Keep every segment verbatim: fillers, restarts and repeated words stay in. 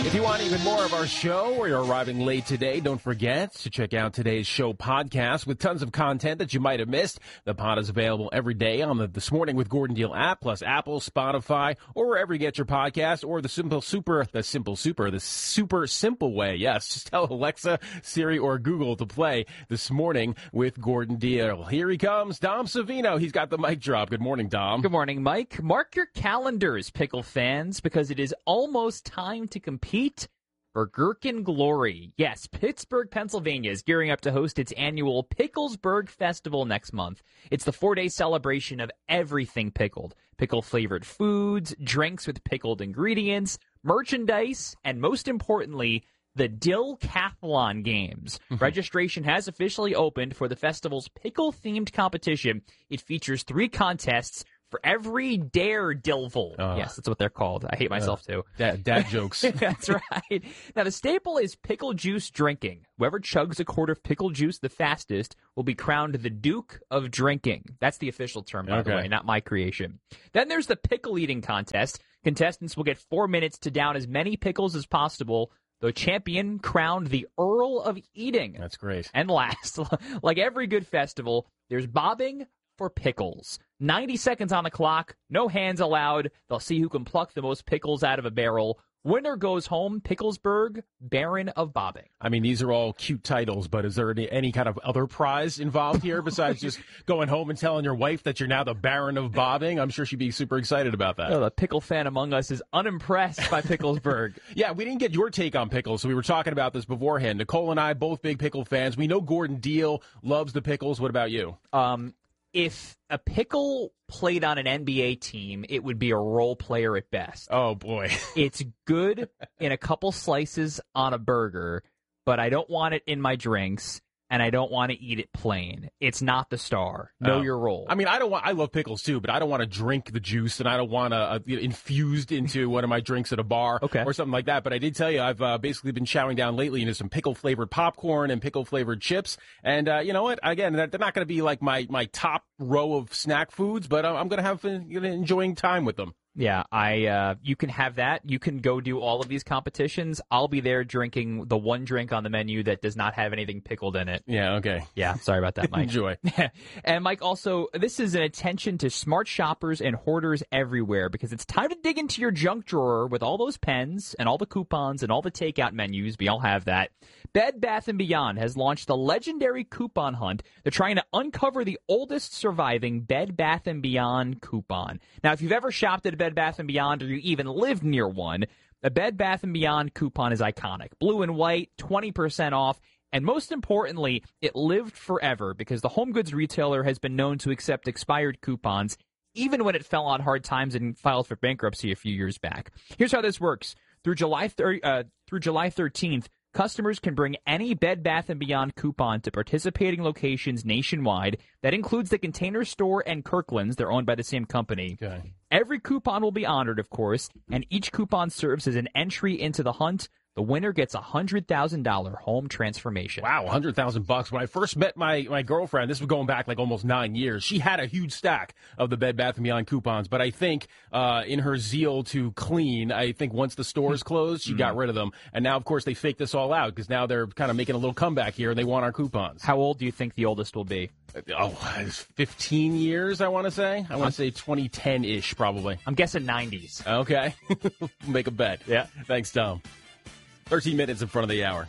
If you want even more of our show or you're arriving late today, don't forget to check out today's show podcast with tons of content that you might have missed. The pod is available every day on the This Morning with Gordon Deal app, plus Apple, Spotify, or wherever you get your podcast, or the Simple Super, the Simple Super, the super simple way. Yes, just tell Alexa, Siri, or Google to play This Morning with Gordon Deal. Here he comes, Dom Savino. He's got the mic drop. Good morning, Dom. Good morning, Mike. Mark your calendars, Pickle fans, because it is almost time to compete for Gherkin Glory. Yes, Pittsburgh, Pennsylvania is gearing up to host its annual Picklesburg Festival next month. It's the four-day celebration of everything pickled. Pickle-flavored foods, drinks with pickled ingredients, merchandise, and most importantly, the Dill-Cathlon Games. Registration has officially opened for the festival's pickle-themed competition. It features three contests for every dare Dillful. Uh, yes, that's what they're called. I hate myself, uh, too. Dad, dad jokes. That's right. Now, the staple is pickle juice drinking. Whoever chugs a quart of pickle juice the fastest will be crowned the Duke of Drinking. That's the official term, by okay. the way, not my creation. Then there's the pickle eating contest. Contestants will get four minutes to down as many pickles as possible. The champion crowned the Earl of Eating. That's great. And last, like every good festival, there's bobbing for pickles. ninety seconds on the clock, no hands allowed. They'll see who can pluck the most pickles out of a barrel. Winner goes home, Picklesburg, Baron of Bobbing. I mean, these are all cute titles, but is there any, any kind of other prize involved here besides just going home and telling your wife that you're now the Baron of Bobbing? I'm sure she'd be super excited about that. Oh, the pickle fan among us is unimpressed by Picklesburg. Yeah, we didn't get your take on pickles, so we were talking about this beforehand. Nicole and I, both big pickle fans. We know Gordon Deal loves the pickles. What about you? Um, if a pickle played on an N B A team, it would be a role player at best. Oh, boy. It's good in a couple slices on a burger, but I don't want it in my drinks, and I don't want to eat it plain. It's not the star. Know oh. your role. I mean, I don't want. I love pickles, too, but I don't want to drink the juice, and I don't want to uh, infused into one of my drinks at a bar okay. or something like that. But I did tell you, I've uh, basically been chowing down lately into some pickle-flavored popcorn and pickle-flavored chips. And uh, you know what? Again, they're not going to be like my, my top row of snack foods, but I'm going to have an enjoying time with them. Yeah, I. Uh, you can have that. You can go do all of these competitions. I'll be there drinking the one drink on the menu that does not have anything pickled in it. Yeah, okay. Yeah, sorry about that, Mike. Enjoy. And, Mike, also, this is an attention to smart shoppers and hoarders everywhere because it's time to dig into your junk drawer with all those pens and all the coupons and all the takeout menus. We all have that. Bed Bath and Beyond has launched the legendary coupon hunt. They're trying to uncover the oldest surviving Bed Bath and Beyond coupon. Now, if you've ever shopped at a Bed Bath and Beyond or you even lived near one, a Bed Bath and Beyond coupon is iconic. Blue and white, twenty percent off, and most importantly, it lived forever because the home goods retailer has been known to accept expired coupons even when it fell on hard times and filed for bankruptcy a few years back. Here's how this works. Through July thirtieth, uh, through July thirteenth, customers can bring any Bed Bath and Beyond coupon to participating locations nationwide. That includes the Container Store and Kirkland's. They're owned by the same company. Okay. Every coupon will be honored, of course, and each coupon serves as an entry into the hunt. The winner gets a one hundred thousand dollars home transformation. Wow, one hundred thousand bucks. When I first met my, my girlfriend, this was going back like almost nine years, she had a huge stack of the Bed Bath and Beyond coupons. But I think uh, in her zeal to clean, I think once the stores closed, she mm. got rid of them. And now, of course, they faked this all out because now they're kind of making a little comeback here and they want our coupons. How old do you think the oldest will be? Oh, it's fifteen years, I want to say. I want to say twenty ten-ish, probably. I'm guessing nineties. Okay. Make a bet. Yeah. Thanks, Tom. thirteen minutes in front of the hour.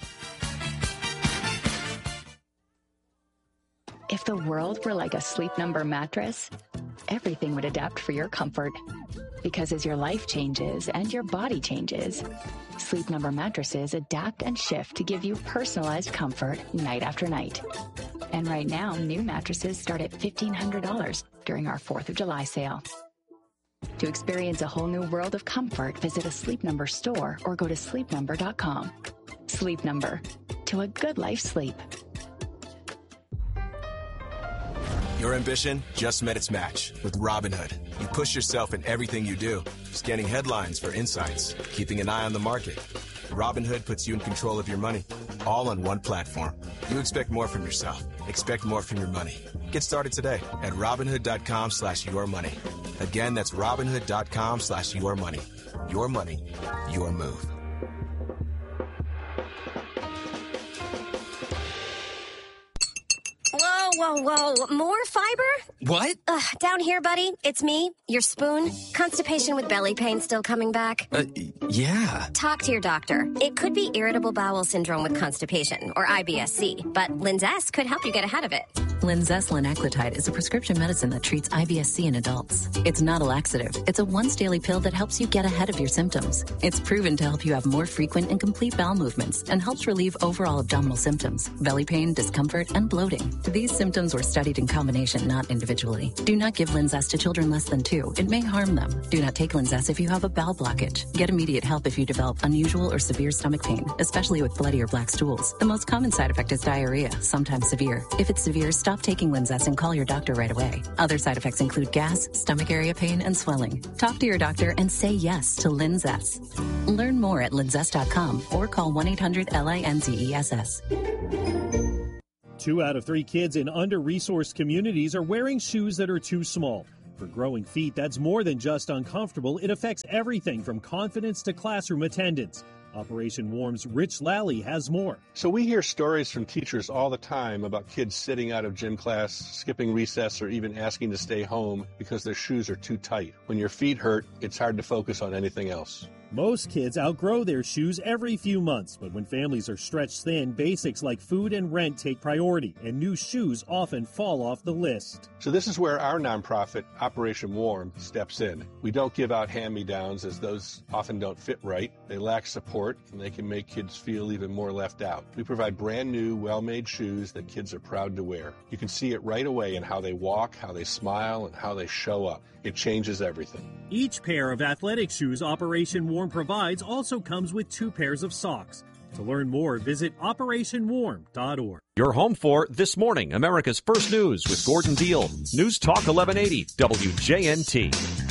If the world were like a Sleep Number mattress, everything would adapt for your comfort. Because as your life changes and your body changes, Sleep Number mattresses adapt and shift to give you personalized comfort night after night. And right now, new mattresses start at fifteen hundred dollars during our fourth of July sale. To experience a whole new world of comfort, visit a Sleep Number store or go to sleep number dot com. Sleep Number. To a good life sleep. Your ambition just met its match with Robinhood. You push yourself in everything you do, scanning headlines for insights, keeping an eye on the market. Robinhood puts you in control of your money, all on one platform. You expect more from yourself. Expect more from your money. Get started today at Robinhood.com slash your money. Again, that's Robinhood.com slash your money. Your money, your move. whoa, whoa. More fiber? What? Ugh, down here, buddy. It's me, your spoon. Constipation with belly pain still coming back? Uh, yeah. Talk to your doctor. It could be irritable bowel syndrome with constipation, or I B S C, but Linzess could help you get ahead of it. Linzess linaclotide is a prescription medicine that treats I B S C in adults. It's not a laxative. It's a once-daily pill that helps you get ahead of your symptoms. It's proven to help you have more frequent and complete bowel movements and helps relieve overall abdominal symptoms, belly pain, discomfort, and bloating. These symptoms were studied in combination, not individually. Do not give Linzess to children less than two. It may harm them. Do not take Linzess if you have a bowel blockage. Get immediate help if you develop unusual or severe stomach pain, especially with bloody or black stools. The most common side effect is diarrhea, sometimes severe. If it's severe, stop taking Linzess and call your doctor right away. Other side effects include gas, stomach area pain, and swelling. Talk to your doctor and say yes to Linzess. Learn more at linzess dot com or call one eight hundred L I N Z E S S. Two out of three kids in under-resourced communities are wearing shoes that are too small. For growing feet, that's more than just uncomfortable. It affects everything from confidence to classroom attendance. Operation Warm's Rich Lally has more. So we hear stories from teachers all the time about kids sitting out of gym class, skipping recess, or even asking to stay home because their shoes are too tight. When your feet hurt, it's hard to focus on anything else. Most kids outgrow their shoes every few months, but when families are stretched thin, basics like food and rent take priority, and new shoes often fall off the list. So this is where our nonprofit, Operation Warm, steps in. We don't give out hand-me-downs, as those often don't fit right. They lack support, and they can make kids feel even more left out. We provide brand new, well-made shoes that kids are proud to wear. You can see it right away in how they walk, how they smile, and how they show up. It changes everything. Each pair of athletic shoes Operation Warm provides also comes with two pairs of socks. To learn more, visit operation warm dot org. You're home for This Morning, America's First News with Gordon Deal. News Talk eleven eighty, W J N T.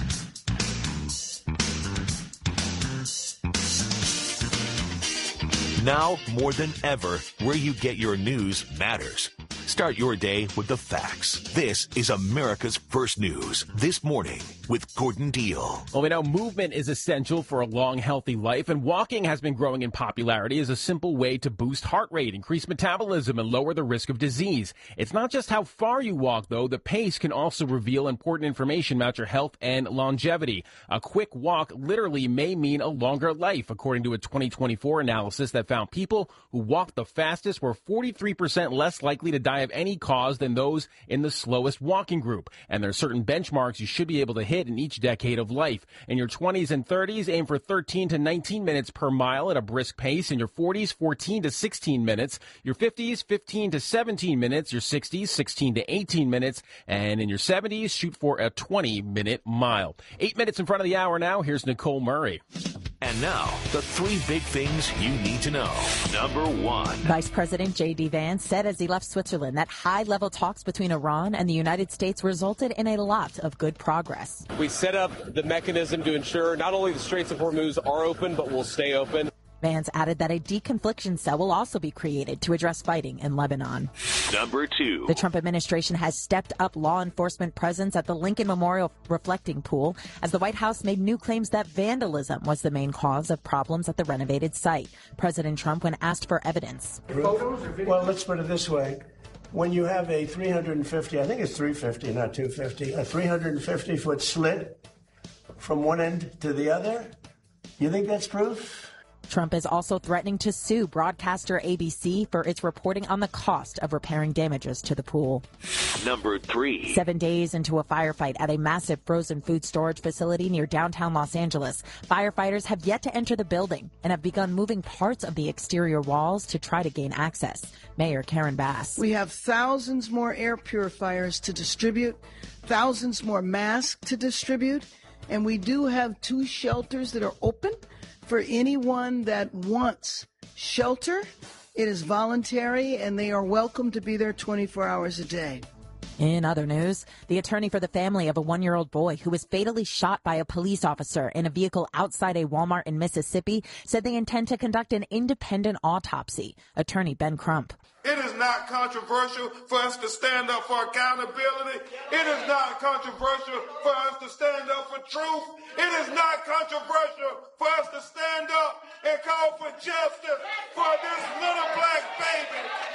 Now, more than ever, where you get your news matters. Start your day with the facts. This is America's First News. This Morning with Gordon Deal. Well, we know movement is essential for a long, healthy life, and walking has been growing in popularity as a simple way to boost heart rate, increase metabolism, and lower the risk of disease. It's not just how far you walk, though. The pace can also reveal important information about your health and longevity. A quick walk literally may mean a longer life, according to a twenty twenty-four analysis that found people who walked the fastest were forty-three percent less likely to die of any cause than those in the slowest walking group. And there are certain benchmarks you should be able to hit in each decade of life. In your twenties and thirties, aim for thirteen to nineteen minutes per mile at a brisk pace. In your forties, fourteen to sixteen minutes. Your fifties, fifteen to seventeen minutes. Your sixties, sixteen to eighteen minutes. And in your seventies, shoot for a twenty-minute mile. Eight minutes in front of the hour now. Here's Nicole Murray. And now, the three big things you need to know. Number one. Vice President J D. Vance said as he left Switzerland that high-level talks between Iran and the United States resulted in a lot of good progress. We set up the mechanism to ensure not only the Straits of Hormuz are open, but will stay open. Vance added that a deconfliction cell will also be created to address fighting in Lebanon. Number two. The Trump administration has stepped up law enforcement presence at the Lincoln Memorial reflecting pool as the White House made new claims that vandalism was the main cause of problems at the renovated site. President Trump, when asked for evidence. Well, let's put it this way. When you have a three hundred fifty, I think it's three fifty, not two fifty, a three hundred fifty foot slit from one end to the other, you think that's proof? Trump is also threatening to sue broadcaster A B C for its reporting on the cost of repairing damages to the pool. Number three. Seven days into a firefight at a massive frozen food storage facility near downtown Los Angeles, firefighters have yet to enter the building and have begun moving parts of the exterior walls to try to gain access. Mayor Karen Bass. We have thousands more air purifiers to distribute, thousands more masks to distribute, and we do have two shelters that are open for anyone that wants shelter. It is voluntary, and they are welcome to be there twenty-four hours a day. In other news, the attorney for the family of a one-year-old boy who was fatally shot by a police officer in a vehicle outside a Walmart in Mississippi said they intend to conduct an independent autopsy. Attorney Ben Crump. It is not controversial for us to stand up for accountability. It is not controversial for us to stand up for truth. It is not controversial for us to stand up and call for justice for this little black baby.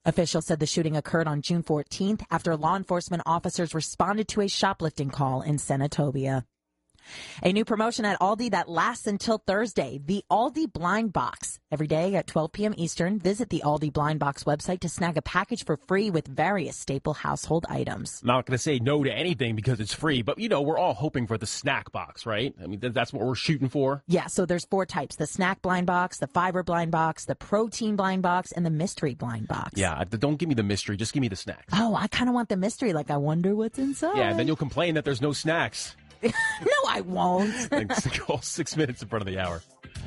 Officials said the shooting occurred on June fourteenth after law enforcement officers responded to a shoplifting call in Senatobia. A new promotion at Aldi that lasts until Thursday, the Aldi Blind Box. Every day at twelve p.m. Eastern, visit the Aldi Blind Box website to snag a package for free with various staple household items. I'm not going to say no to anything because it's free, but, you know, we're all hoping for the snack box, right? I mean, that's what we're shooting for. Yeah, so there's four types: the snack blind box, the fiber blind box, the protein blind box, and the mystery blind box. Yeah, don't give me the mystery, just give me the snacks. Oh, I kind of want the mystery, like I wonder what's inside. Yeah, and then you'll complain that there's no snacks. No, I won't. Thanks to call six minutes in front of the hour.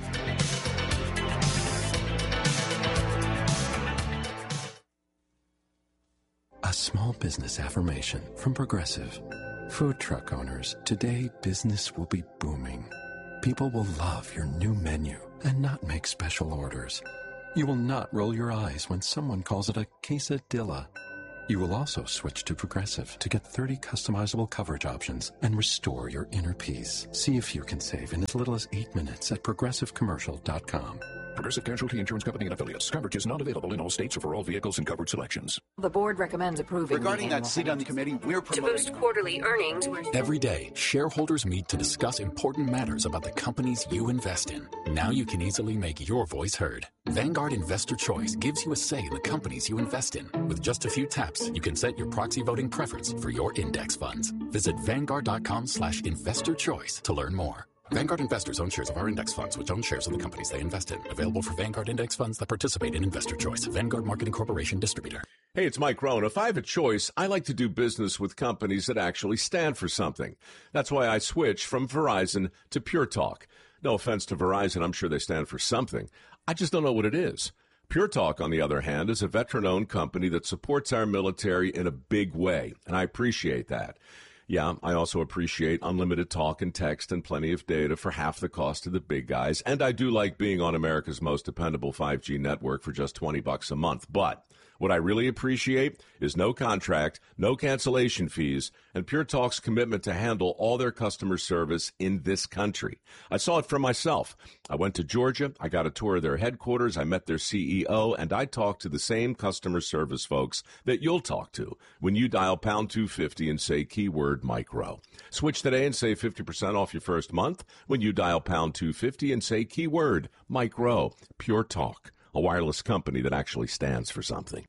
A small business affirmation from Progressive. Food truck owners, today business will be booming. People will love your new menu and not make special orders. You will not roll your eyes when someone calls it a quesadilla. You will also switch to Progressive to get thirty customizable coverage options and restore your inner peace. See if you can save in as little as eight minutes at progressive commercial dot com. Progressive Casualty Insurance Company and Affiliates. Coverage is not available in all states or for all vehicles and covered selections. The board recommends approving. Regarding that seat on the committee, we're promoting to boost quarterly earnings. Every day, shareholders meet to discuss important matters about the companies you invest in. Now you can easily make your voice heard. Vanguard Investor Choice gives you a say in the companies you invest in. With just a few taps, you can set your proxy voting preference for your index funds. Visit vanguard.com slash investor choice to learn more. Vanguard investors own shares of our index funds, which own shares of the companies they invest in. Available for Vanguard index funds that participate in Investor Choice. Vanguard Marketing Corporation distributor. Hey, it's Mike Rohn. If I have a choice, I like to do business with companies that actually stand for something. That's why I switched from Verizon to Pure Talk. No offense to Verizon, I'm sure they stand for something. I just don't know what it is. Pure Talk, on the other hand, is a veteran-owned company that supports our military in a big way, and I appreciate that. Yeah, I also appreciate unlimited talk and text and plenty of data for half the cost of the big guys. And I do like being on America's most dependable five G network for just twenty bucks a month. But what I really appreciate is no contract, no cancellation fees, and Pure Talk's commitment to handle all their customer service in this country. I saw it for myself. I went to Georgia, I got a tour of their headquarters, I met their C E O, and I talked to the same customer service folks that you'll talk to when you dial pound two fifty and say keyword micro. Switch today and save fifty percent off your first month when you dial pound two fifty and say keyword micro. Pure Talk, a wireless company that actually stands for something.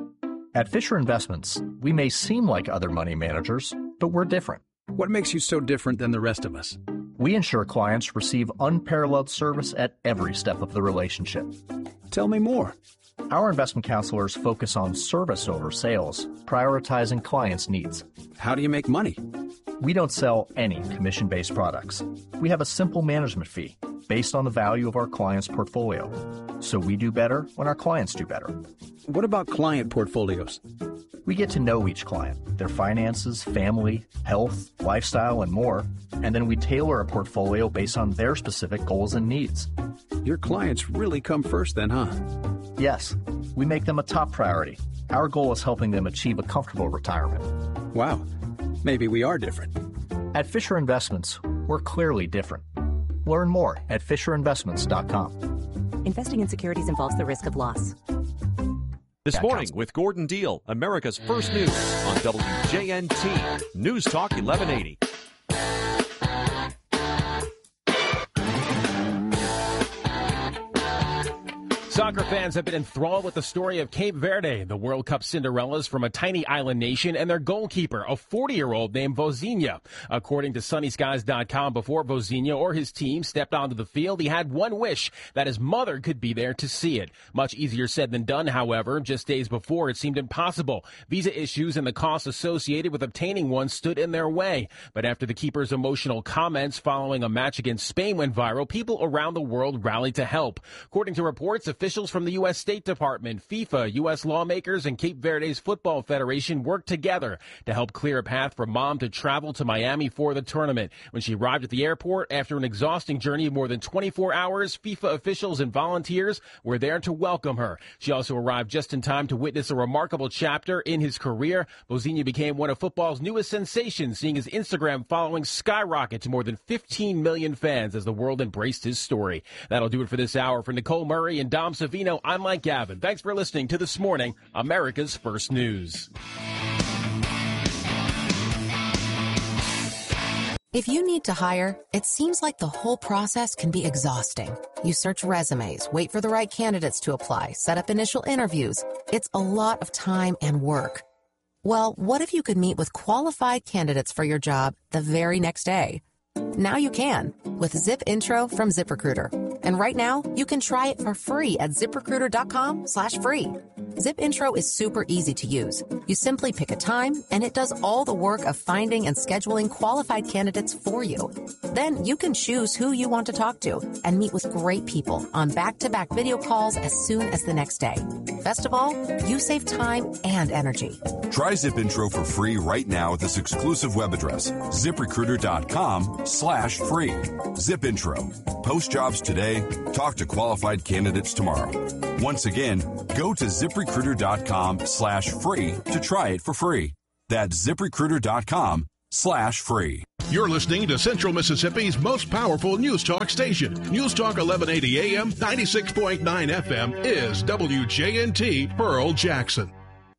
At Fisher Investments, we may seem like other money managers, but we're different. What makes you so different than the rest of us? We ensure clients receive unparalleled service at every step of the relationship. Tell me more. Our investment counselors focus on service over sales, prioritizing clients' needs. How do you make money? We don't sell any commission-based products. We have a simple management fee based on the value of our client's portfolio. So we do better when our clients do better. What about client portfolios? We get to know each client, their finances, family, health, lifestyle, and more, and then we tailor a portfolio based on their specific goals and needs. Your clients really come first then, huh? Yes, we make them a top priority. Our goal is helping them achieve a comfortable retirement. Wow, maybe we are different. At Fisher Investments, we're clearly different. Learn more at fisher investments dot com. Investing in securities involves the risk of loss. This morning with Gordon Deal, America's First News on W J N T News Talk eleven eighty. Soccer fans have been enthralled with the story of Cape Verde, the World Cup Cinderellas from a tiny island nation, and their goalkeeper, a forty-year-old named Vozinha. According to sunny skies dot com, before Vozinha or his team stepped onto the field, he had one wish, that his mother could be there to see it. Much easier said than done, however. Just days before, it seemed impossible. Visa issues and the costs associated with obtaining one stood in their way. But after the keeper's emotional comments following a match against Spain went viral, people around the world rallied to help. According to reports, officials Officials from the U S State Department, FIFA, U S lawmakers, and Cape Verde's Football Federation worked together to help clear a path for Mom to travel to Miami for the tournament. When she arrived at the airport after an exhausting journey of more than twenty-four hours, FIFA officials and volunteers were there to welcome her. She also arrived just in time to witness a remarkable chapter in his career. Vozinha became one of football's newest sensations, seeing his Instagram following skyrocket to more than fifteen million fans as the world embraced his story. That'll do it for this hour. For Nicole Murray and Dom Savino. I'm Mike Gavin. Thanks for listening to This Morning, America's First News. If you need to hire, it seems like the whole process can be exhausting. You search resumes, wait for the right candidates to apply, set up initial interviews. It's a lot of time and work. Well, what if you could meet with qualified candidates for your job the very next day? Now you can with Zip Intro from ZipRecruiter. And right now, you can try it for free at ZipRecruiter.com slash free. Zip Intro is super easy to use. You simply pick a time, and it does all the work of finding and scheduling qualified candidates for you. Then you can choose who you want to talk to and meet with great people on back-to-back video calls as soon as the next day. Best of all, you save time and energy. Try Zip Intro for free right now at this exclusive web address, ZipRecruiter.com slash free. Zip Intro. Post jobs today. Talk to qualified candidates tomorrow. Once again, go to ZipRecruiter.com slash free to try it for free. That's ZipRecruiter.com slash free. You're listening to Central Mississippi's most powerful news talk station. News Talk eleven eighty A M, ninety-six point nine F M is W J N T Pearl Jackson.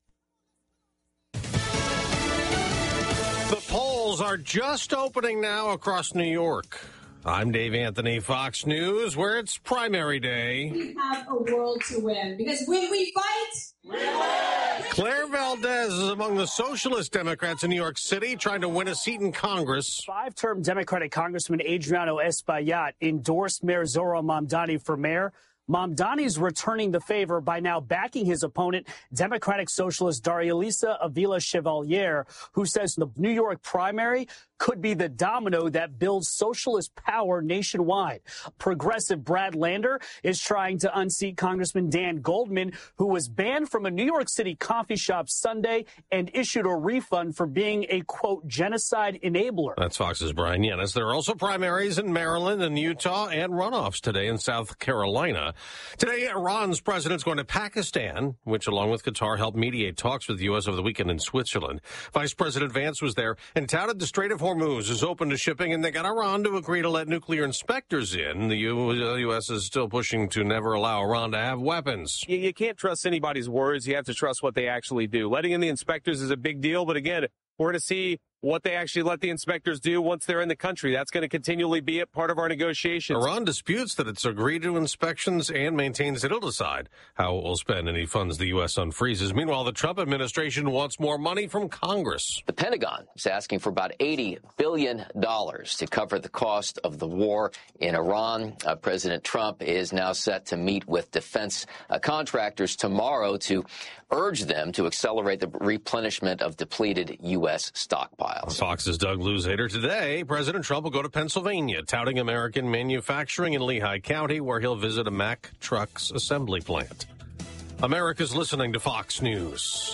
The polls are just opening now across New York. I'm Dave Anthony, Fox News, where it's primary day. We have a world to win, because when we fight, we win! Claire Valdez is among the Socialist Democrats in New York City trying to win a seat in Congress. Five-term Democratic Congressman Adriano Espaillat endorsed Mayor Zohran Mamdani for mayor. Mamdani's returning the favor by now backing his opponent, Democratic Socialist Darialisa Avila Chevalier, who says the New York primary could be the domino that builds socialist power nationwide. Progressive Brad Lander is trying to unseat Congressman Dan Goldman, who was banned from a New York City coffee shop Sunday and issued a refund for being a, quote, genocide enabler. That's Fox's Brian Yanis. There are also primaries in Maryland and Utah and runoffs today in South Carolina. Today, Iran's president's going to Pakistan, which, along with Qatar, helped mediate talks with the U S over the weekend in Switzerland. Vice President Vance was there and touted the Strait of Hormuz is open to shipping, and they got Iran to agree to let nuclear inspectors in. The U S is still pushing to never allow Iran to have weapons. You, you can't trust anybody's words. You have to trust what they actually do. Letting in the inspectors is a big deal, but again, we're going to see what they actually let the inspectors do once they're in the country. That's going to continually be a part of our negotiations. Iran disputes that it's agreed to inspections and maintains it'll decide how it will spend any funds the U S unfreezes. Meanwhile, the Trump administration wants more money from Congress. The Pentagon is asking for about eighty billion dollars to cover the cost of the war in Iran. Uh, President Trump is now set to meet with defense uh, contractors tomorrow to urge them to accelerate the replenishment of depleted U S stockpiles. Fox's Doug Luzader. Today, President Trump will go to Pennsylvania, touting American manufacturing in Lehigh County, where he'll visit a Mack Trucks assembly plant. America's listening to Fox News.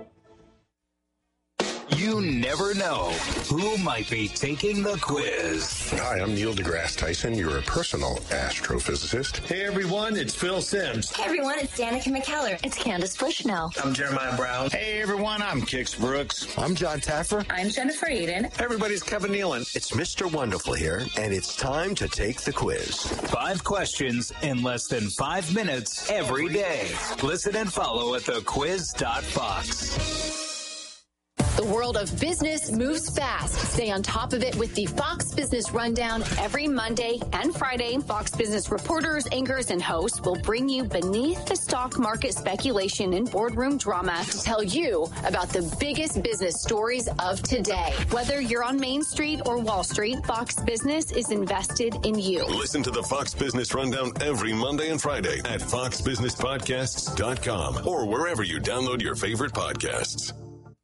You never know who might be taking the quiz. Hi, I'm Neil deGrasse Tyson. You're a personal astrophysicist. Hey, everyone, it's Phil Sims. Hey, everyone, it's Danica McKellar. It's Candace Bushnell. I'm Jeremiah Brown. Hey, everyone, I'm Kix Brooks. I'm John Taffer. I'm Jennifer Aiden. Everybody's Kevin Nealon. It's Mister Wonderful here, and it's time to take the quiz. Five questions in less than five minutes every day. Listen and follow at the quiz dot fox. The world of business moves fast. Stay on top of it with the Fox Business Rundown every Monday and Friday. Fox Business reporters, anchors, and hosts will bring you beneath the stock market speculation and boardroom drama to tell you about the biggest business stories of today. Whether you're on Main Street or Wall Street, Fox Business is invested in you. Listen to the Fox Business Rundown every Monday and Friday at fox business podcasts dot com or wherever you download your favorite podcasts.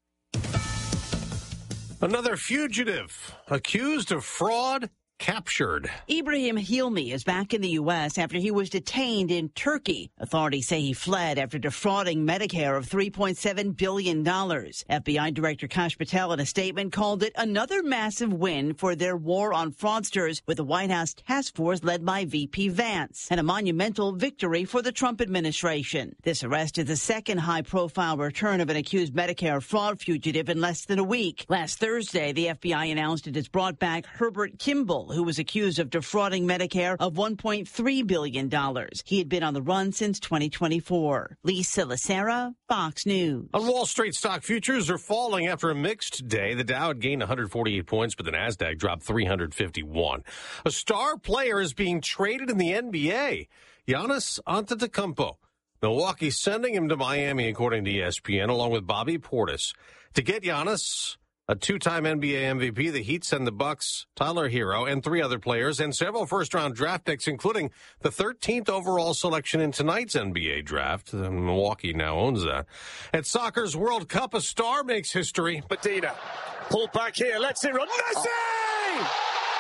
Another fugitive accused of fraud captured. Ibrahim Hilmi is back in the U S after he was detained in Turkey. Authorities say he fled after defrauding Medicare of three point seven billion dollars. F B I Director Kash Patel in a statement called it another massive win for their war on fraudsters with the White House task force led by V P Vance, and a monumental victory for the Trump administration. This arrest is the second high-profile return of an accused Medicare fraud fugitive in less than a week. Last Thursday, the F B I announced it has brought back Herbert Kimball, Hill, who was accused of defrauding Medicare of one point three billion dollars. He had been on the run since twenty twenty-four. Lisa Lacera, Fox News. On Wall Street, stock futures are falling after a mixed day. The Dow had gained one hundred forty-eight points, but the Nasdaq dropped three hundred fifty-one. A star player is being traded in the N B A. Giannis Antetokounmpo. Milwaukee sending him to Miami, according to E S P N, along with Bobby Portis. To get Giannis, a two-time N B A M V P, the Heat send the Bucks, Tyler Hero, and three other players, and several first-round draft picks, including the thirteenth overall selection in tonight's N B A draft. Milwaukee now owns that. At soccer's World Cup, a star makes history. Medina, pulled back here, lets it run. Messi! Oh.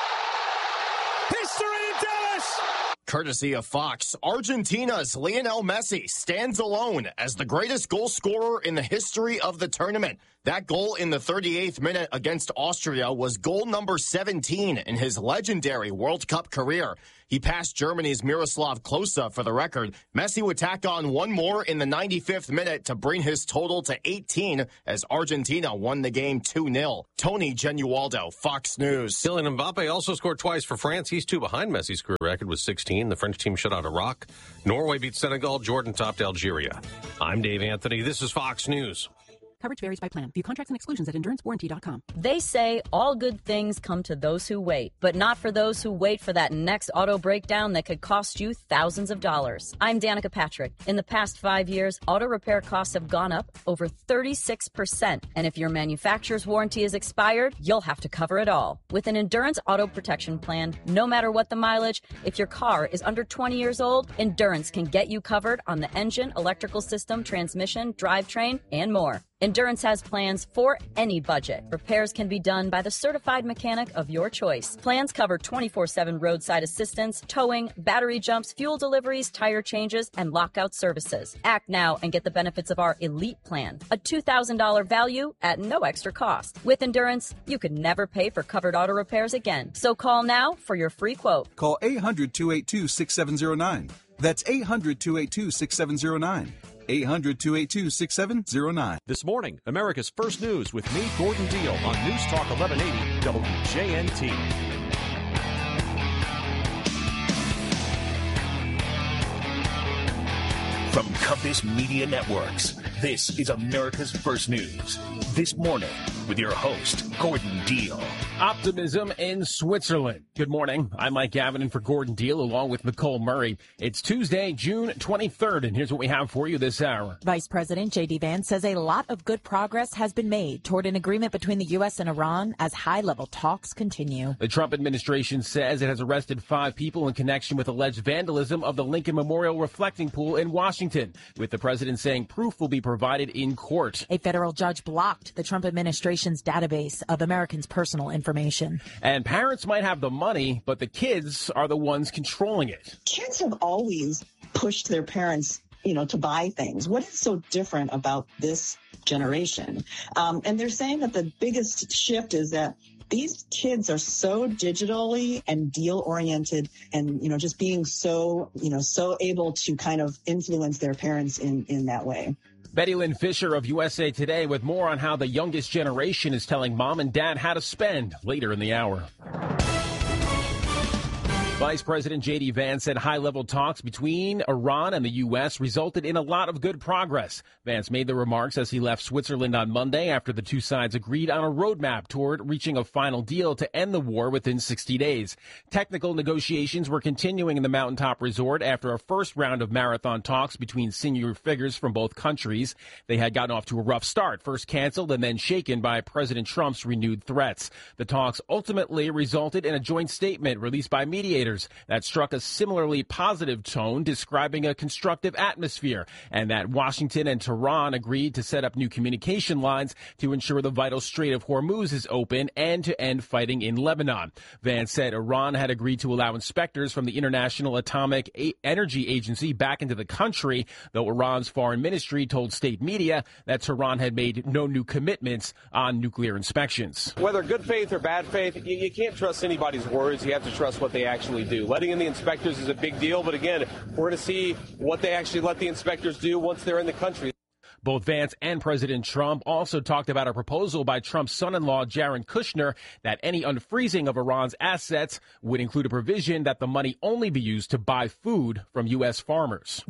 History in Dallas! Courtesy of Fox, Argentina's Lionel Messi stands alone as the greatest goal scorer in the history of the tournament. That goal in the thirty-eighth minute against Austria was goal number seventeen in his legendary World Cup career. He passed Germany's Miroslav Klose for the record. Messi would tack on one more in the ninety-fifth minute to bring his total to eighteen as Argentina won the game two nil. Tony Genualdo, Fox News. Kylian Mbappe also scored twice for France. He's two behind Messi's career record with sixteen. The French team shut out Iraq. Norway beat Senegal. Jordan topped Algeria. I'm Dave Anthony. This is Fox News. Coverage varies by plan. View contracts and exclusions at endurance warranty dot com. They say all good things come to those who wait, but not for those who wait for that next auto breakdown that could cost you thousands of dollars. I'm Danica Patrick. In the past five years, auto repair costs have gone up over thirty-six percent. And if your manufacturer's warranty is expired, you'll have to cover it all. With an Endurance Auto Protection Plan, no matter what the mileage, if your car is under twenty years old, Endurance can get you covered on the engine, electrical system, transmission, drivetrain, and more. Endurance has plans for any budget. Repairs can be done by the certified mechanic of your choice. Plans cover twenty-four seven roadside assistance, towing, battery jumps, fuel deliveries, tire changes, and lockout services. Act now and get the benefits of our Elite Plan, a two thousand dollars value at no extra cost. With Endurance, you could never pay for covered auto repairs again. So call now for your free quote. Call eight hundred, two eight two, six seven zero nine. That's eight hundred, two eight two, six seven zero nine. eight hundred, two eight two, six seven zero nine. This morning, America's First News with me, Gordon Deal, on News Talk eleven eighty W J N T. From Compass Media Networks, this is America's First News. This morning, with your host, Gordon Deal. Optimism in Switzerland. Good morning. I'm Mike Gavin in for Gordon Deal along with Nicole Murray. It's Tuesday, June twenty-third, and here's what we have for you this hour. Vice President J D Vance says a lot of good progress has been made toward an agreement between the U S and Iran as high-level talks continue. The Trump administration says it has arrested five people in connection with alleged vandalism of the Lincoln Memorial reflecting pool in Washington, with the president saying proof will be provided in court. A federal judge blocked the Trump administration's database of Americans' personal information. And parents might have the money, but the kids are the ones controlling it. Kids have always pushed their parents, you know, to buy things. What is so different about this generation? Um, and they're saying that the biggest shift is that these kids are so digitally and deal oriented and, you know, just being so, you know, so able to kind of influence their parents in, in that way. Betty Lynn Fisher of U S A Today with more on how the youngest generation is telling mom and dad how to spend later in the hour. Vice President J D Vance said high-level talks between Iran and the U S resulted in a lot of good progress. Vance made the remarks as he left Switzerland on Monday after the two sides agreed on a roadmap toward reaching a final deal to end the war within sixty days. Technical negotiations were continuing in the mountaintop resort after a first round of marathon talks between senior figures from both countries. They had gotten off to a rough start, first canceled and then shaken by President Trump's renewed threats. The talks ultimately resulted in a joint statement released by mediators that struck a similarly positive tone, describing a constructive atmosphere, and that Washington and Tehran agreed to set up new communication lines to ensure the vital Strait of Hormuz is open and to end fighting in Lebanon. Vance said Iran had agreed to allow inspectors from the International Atomic Energy Agency back into the country, though Iran's foreign ministry told state media that Tehran had made no new commitments on nuclear inspections. Whether good faith or bad faith, you, you can't trust anybody's words. You have to trust what they actually do. Letting in the inspectors is a big deal, but again, we're going to see what they actually let the inspectors do once they're in the country. Both Vance and President Trump also talked about a proposal by Trump's son-in-law, Jared Kushner, that any unfreezing of Iran's assets would include a provision that the money only be used to buy food from U S farmers.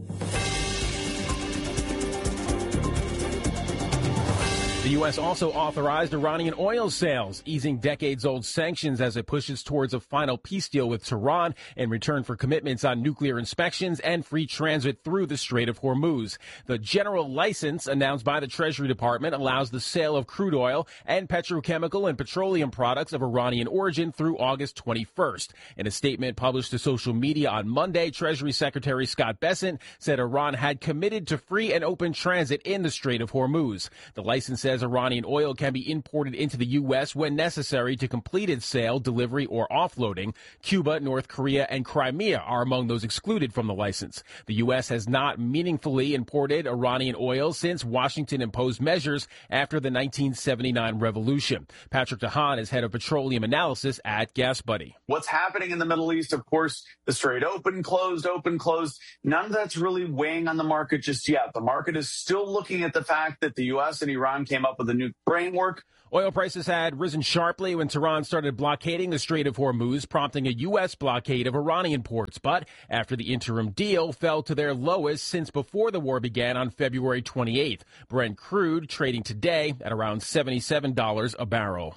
The U S also authorized Iranian oil sales, easing decades-old sanctions as it pushes towards a final peace deal with Tehran in return for commitments on nuclear inspections and free transit through the Strait of Hormuz. The general license announced by the Treasury Department allows the sale of crude oil and petrochemical and petroleum products of Iranian origin through August twenty-first. In a statement published to social media on Monday, Treasury Secretary Scott Bessent said Iran had committed to free and open transit in the Strait of Hormuz. The license says Iranian oil can be imported into the U S when necessary to complete its sale, delivery, or offloading. Cuba, North Korea, and Crimea are among those excluded from the license. The U S has not meaningfully imported Iranian oil since Washington imposed measures after the nineteen seventy-nine revolution. Patrick DeHaan is head of petroleum analysis at GasBuddy. What's happening in the Middle East, of course, the Strait open, closed, open, closed. None of that's really weighing on the market just yet. The market is still looking at the fact that the U S and Iran came up with a new framework. Oil prices had risen sharply when Tehran started blockading the Strait of Hormuz, prompting a U S blockade of Iranian ports. But after the interim deal fell to their lowest since before the war began on February twenty-eighth. Brent crude trading today at around seventy-seven dollars a barrel.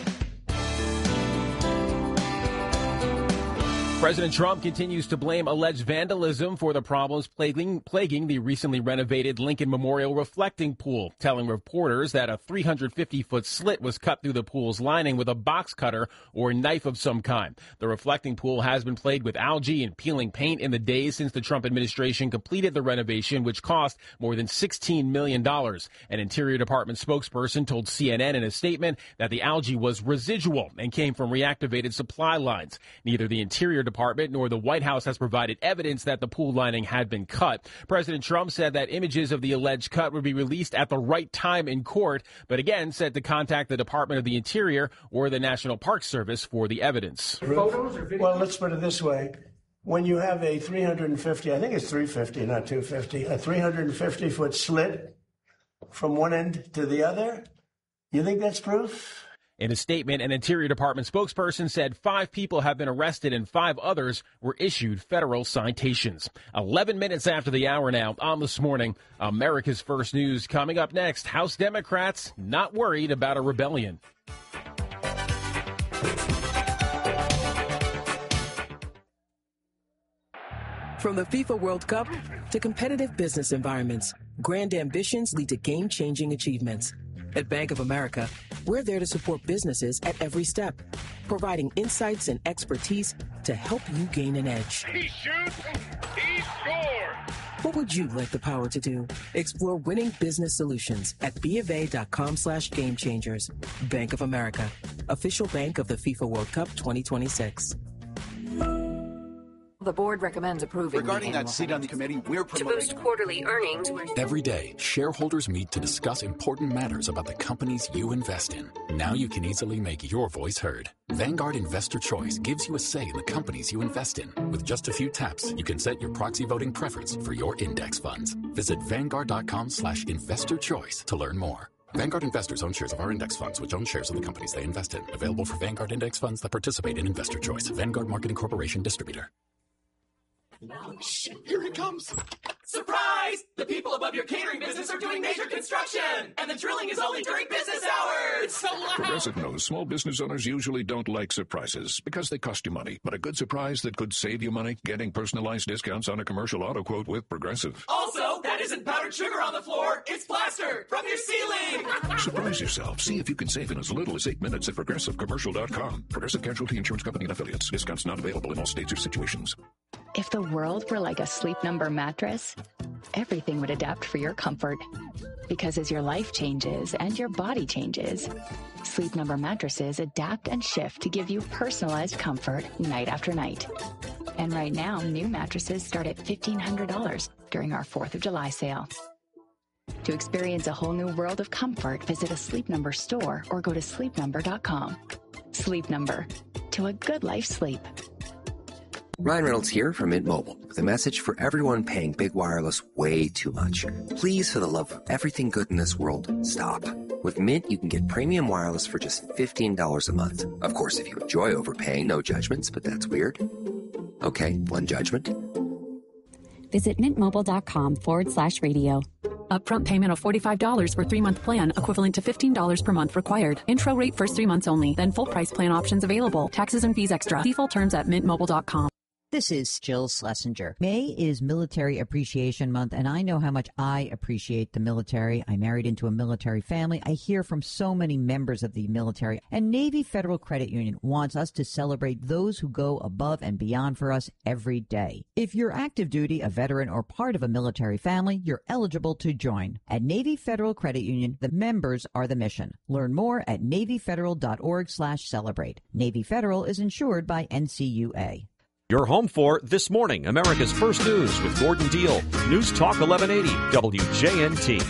President Trump continues to blame alleged vandalism for the problems plaguing, plaguing the recently renovated Lincoln Memorial reflecting pool, telling reporters that a three hundred fifty foot slit was cut through the pool's lining with a box cutter or knife of some kind. The reflecting pool has been plagued with algae and peeling paint in the days since the Trump administration completed the renovation, which cost more than sixteen million dollars. An Interior Department spokesperson told C N N in a statement that the algae was residual and came from reactivated supply lines. Neither the Interior Department nor the White House has provided evidence that the pool lining had been cut. President Trump said that images of the alleged cut would be released at the right time in court, but again said to contact the Department of the Interior or the National Park Service for the evidence. Photos or videos? Well, let's put it this way. When you have a three hundred fifty, I think it's three fifty, not two fifty, a three hundred fifty foot slit from one end to the other, you think that's proof? In a statement, an Interior Department spokesperson said five people have been arrested and five others were issued federal citations. eleven minutes after the hour now on This Morning, America's First News. Coming up next, House Democrats not worried about a rebellion. From the FIFA World Cup to competitive business environments, grand ambitions lead to game-changing achievements. At Bank of America, we're there to support businesses at every step, providing insights and expertise to help you gain an edge. He shoots, he scores! What would you like the power to do? Explore winning business solutions at bofa.com slash game changers. Bank of America, official bank of the FIFA World Cup twenty twenty-six. The board recommends approving. Regarding that seat on the committee, we're promoting. To boost quarterly earnings. Every day, shareholders meet to discuss important matters about the companies you invest in. Now you can easily make your voice heard. Vanguard Investor Choice gives you a say in the companies you invest in. With just a few taps, you can set your proxy voting preference for your index funds. Visit Vanguard.com slash investor choice to learn more. Vanguard investors own shares of our index funds, which own shares of the companies they invest in. Available for Vanguard index funds that participate in Investor Choice. Vanguard Marketing Corporation Distributor. Oh, shit, here he comes. Surprise! The people above your catering business are doing major construction, and the drilling is only during business hours. It's so loud. Progressive knows small business owners usually don't like surprises because they cost you money. But a good surprise that could save you money, getting personalized discounts on a commercial auto quote with Progressive. Also, that isn't powdered sugar on the floor. It's plaster from your ceiling. Surprise yourself. See if you can save in as little as eight minutes at progressive commercial dot com. Progressive Casualty Insurance Company and Affiliates. Discounts not available in all states or situations. If the world were like a Sleep Number mattress, everything would adapt for your comfort. Because as your life changes and your body changes, Sleep Number mattresses adapt and shift to give you personalized comfort night after night. And right now, new mattresses start at fifteen hundred dollars during our fourth of July sale. To experience a whole new world of comfort, visit a Sleep Number store or go to sleep number dot com. Sleep Number. To a good life sleep. Ryan Reynolds here from Mint Mobile with a message for everyone paying big wireless way too much. Please, for the love of everything good in this world, stop. With Mint, you can get premium wireless for just fifteen dollars a month. Of course, if you enjoy overpaying, no judgments, but that's weird. Okay, one judgment. Visit mintmobile.com forward slash radio. Upfront payment of forty-five dollars for three-month plan, equivalent to fifteen dollars per month required. Intro rate first three months only, then full price plan options available. Taxes and fees extra. See full terms at mint mobile dot com. This is Jill Schlesinger. May is Military Appreciation Month, and I know how much I appreciate the military. I married into a military family. I hear from so many members of the military, and Navy Federal Credit Union wants us to celebrate those who go above and beyond for us every day. If you're active duty, a veteran, or part of a military family, you're eligible to join. At Navy Federal Credit Union, the members are the mission. Learn more at NavyFederal.org slash celebrate. Navy Federal is insured by N C U A. You're home for This Morning, America's First News with Gordon Deal. News Talk eleven eighty, W J N T.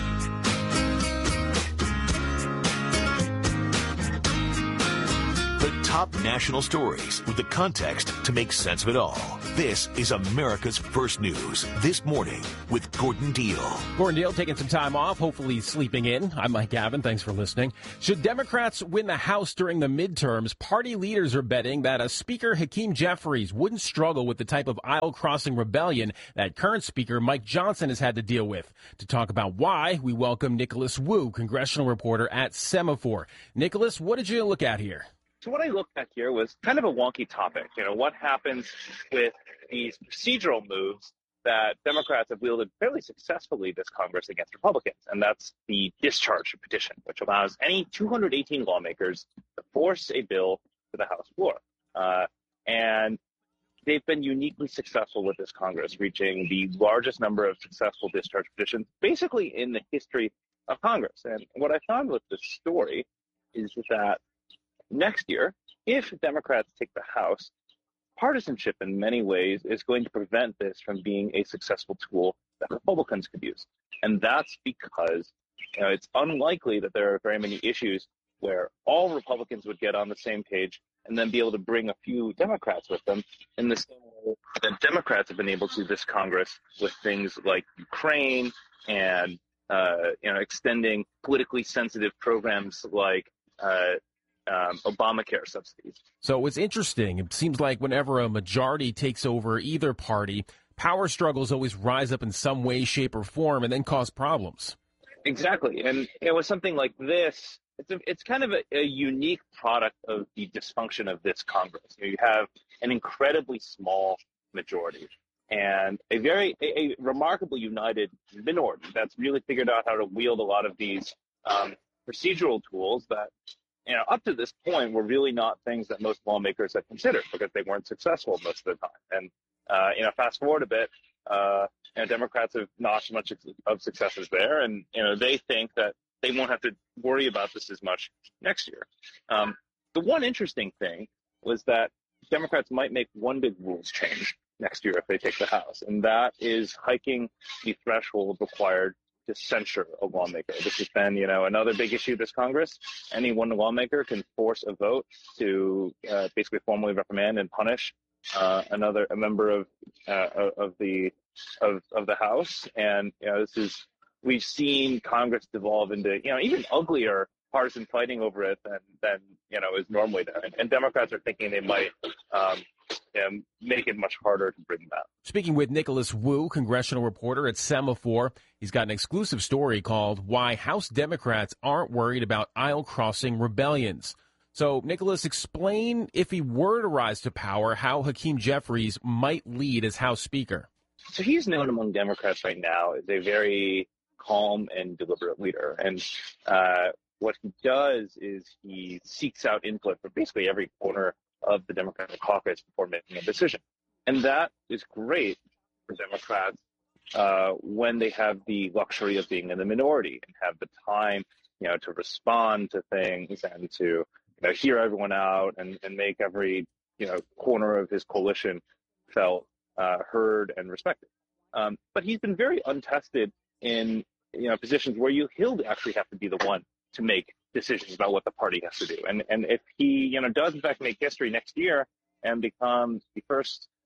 The top national stories with the context to make sense of it all. This is America's First News, This Morning with Gordon Deal. Gordon Deal taking some time off, hopefully sleeping in. I'm Mike Gavin. Thanks for listening. Should Democrats win the House during the midterms, party leaders are betting that a Speaker Hakeem Jeffries wouldn't struggle with the type of aisle-crossing rebellion that current Speaker Mike Johnson has had to deal with. To talk about why, we welcome Nicholas Wu, congressional reporter at Semaphore. Nicholas, what did you look at here? So what I looked at here was kind of a wonky topic. You know, what happens with these procedural moves that Democrats have wielded fairly successfully this Congress against Republicans, and that's the discharge petition, which allows any two hundred eighteen lawmakers to force a bill to the House floor. Uh, and they've been uniquely successful with this Congress, reaching the largest number of successful discharge petitions basically in the history of Congress. And what I found with this story is that next year, if Democrats take the House, partisanship in many ways is going to prevent this from being a successful tool that Republicans could use. And that's because you know, it's unlikely that there are very many issues where all Republicans would get on the same page and then be able to bring a few Democrats with them in the same way that Democrats have been able to this Congress with things like Ukraine and uh, you know, extending politically sensitive programs like uh, Um, Obamacare subsidies. So it's interesting. It seems like whenever a majority takes over either party, power struggles always rise up in some way, shape, or form and then cause problems. Exactly. And it was something like this. It's, a, it's kind of a, a unique product of the dysfunction of this Congress. You know, you have an incredibly small majority and a very a, a remarkably united minority that's really figured out how to wield a lot of these um, procedural tools that you know, up to this point, were really not things that most lawmakers had considered because they weren't successful most of the time. And, uh, you know, fast forward a bit, uh, you know, Democrats have notched much of successes there. And, you know, they think that they won't have to worry about this as much next year. Um, the one interesting thing was that Democrats might make one big rules change next year if they take the House. And that is hiking the threshold required to censure a lawmaker. This has been, you know, another big issue this Congress. Any one lawmaker can force a vote to uh, basically formally reprimand and punish uh, another a member of uh, of the of of the House. And you know, this is we've seen Congress devolve into you know even uglier partisan fighting over it than than you know is normally done. And, and Democrats are thinking they might. Um, And make it much harder to bring that. Speaking with Nicholas Wu, congressional reporter at Semaphore, he's got an exclusive story called Why House Democrats Aren't Worried About Aisle-Crossing Rebellions. So, Nicholas, explain, if he were to rise to power, how Hakeem Jeffries might lead as House Speaker. So he's known among Democrats right now as a very calm and deliberate leader. And uh, what he does is he seeks out input from basically every corner of the Democratic caucus before making a decision. And that is great for Democrats uh, when they have the luxury of being in the minority and have the time, you know, to respond to things and to, you know, hear everyone out and, and make every, you know, corner of his coalition felt uh, heard and respected. Um, but he's been very untested in, you know, positions where you, he'll actually have to be the one to make decisions about what the party has to do. And and if he, you know, does in fact make history next year and becomes the first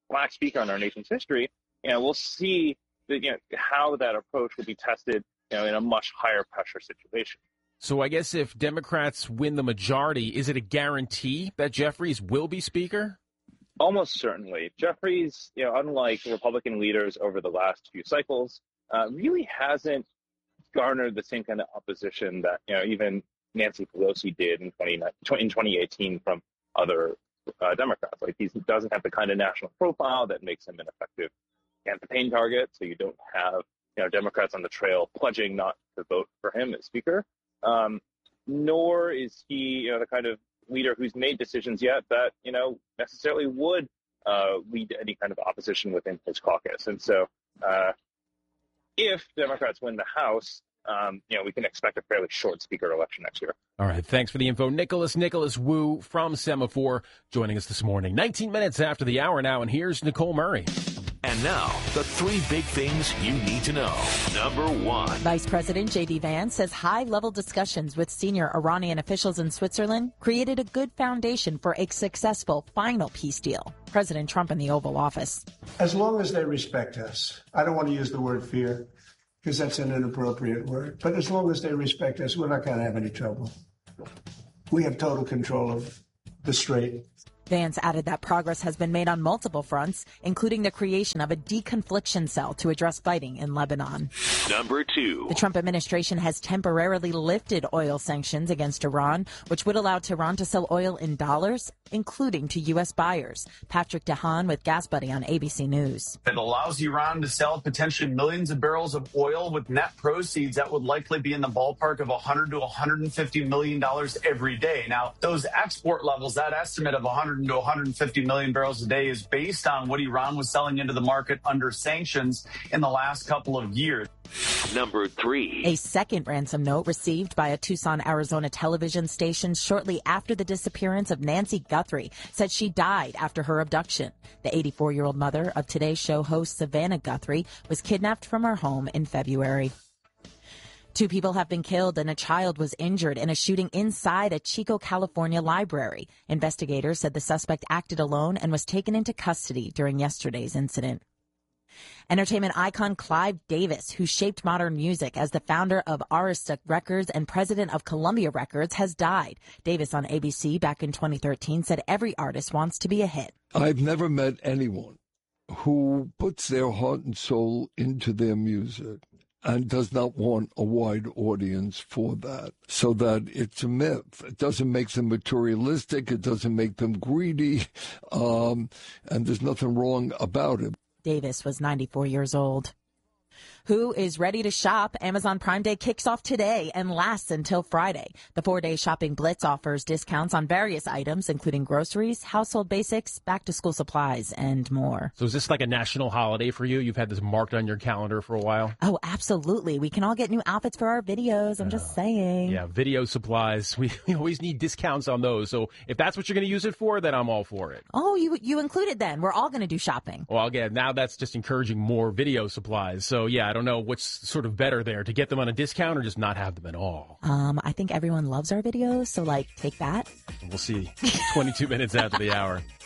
black speaker in our nation's history, you know, we'll see that, you know, how that approach will be tested, you know, in a much higher pressure situation. So I guess if Democrats win the majority, is it a guarantee that Jeffries will be Speaker? Almost certainly. Jeffries, you know, unlike Republican leaders over the last few cycles, uh, really hasn't garnered the same kind of opposition that, you know, even Nancy Pelosi did in, in twenty eighteen from other uh, Democrats. Like, he doesn't have the kind of national profile that makes him an effective campaign target. So you don't have, you know, Democrats on the trail pledging not to vote for him as Speaker. Um, nor is he, you know, the kind of leader who's made decisions yet that, you know, necessarily would uh, lead to any kind of opposition within his caucus. And so uh, if Democrats win the House, um, you know, we can expect a fairly short Speaker election next year. All right. Thanks for the info. Nicholas, Nicholas Wu from Semaphore joining us this morning. nineteen minutes after the hour now, and here's Nicole Murray. And now, the three big things you need to know. Number one. Vice President J D Vance says high-level discussions with senior Iranian officials in Switzerland created a good foundation for a successful final peace deal. President Trump in the Oval Office. As long as they respect us. I don't want to use the word fear because that's an inappropriate word. But as long as they respect us, we're not going to have any trouble. We have total control of the strait. Vance added that progress has been made on multiple fronts, including the creation of a deconfliction cell to address fighting in Lebanon. Number two. The Trump administration has temporarily lifted oil sanctions against Iran, which would allow Tehran to sell oil in dollars, including to U S buyers. Patrick DeHaan with Gas Buddy on A B C News. It allows Iran to sell potentially millions of barrels of oil with net proceeds that would likely be in the ballpark of one hundred to one hundred fifty million dollars every day. Now, those export levels, that estimate of one hundred to one hundred fifty million barrels a day is based on what Iran was selling into the market under sanctions in the last couple of years. Number three. A second ransom note received by a Tucson, Arizona television station shortly after the disappearance of Nancy Guthrie said she died after her abduction. The eighty-four-year-old mother of Today's Show host Savannah Guthrie was kidnapped from her home in February. Two people have been killed and a child was injured in a shooting inside a Chico, California library. Investigators said the suspect acted alone and was taken into custody during yesterday's incident. Entertainment icon Clive Davis, who shaped modern music as the founder of Arista Records and president of Columbia Records, has died. Davis on A B C back in twenty thirteen said every artist wants to be a hit. I've never met anyone who puts their heart and soul into their music and does not want a wide audience for that, so that it's a myth. It doesn't make them materialistic. It doesn't make them greedy, um, and there's nothing wrong about it. Davis was ninety-four years old. Who is ready to shop? Amazon Prime Day kicks off today and lasts until Friday. The four-day shopping blitz offers discounts on various items, including groceries, household basics, back-to-school supplies, and more. So is this like a national holiday for you? You've had this marked on your calendar for a while? Oh, absolutely. We can all get new outfits for our videos. I'm uh, just saying. Yeah, video supplies. We, we always need discounts on those. So if that's what you're going to use it for, then I'm all for it. Oh, you you included then. We're all going to do shopping. Well, again, now that's just encouraging more video supplies. So, yeah, I don't know what's sort of better there, to get them on a discount or just not have them at all. Um, I think everyone loves our videos, so, like, take that. We'll see. twenty-two minutes after the hour.